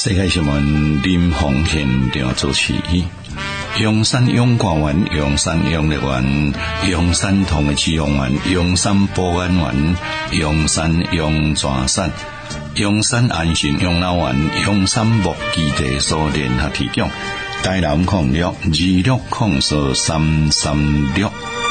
世界新闻林凤现场主持。阳山阳光园、阳山阳乐园、阳山同的饲养园、阳山保安园、阳山阳泉山、阳山安心养老园、阳山木基地所联合提供。台南06260336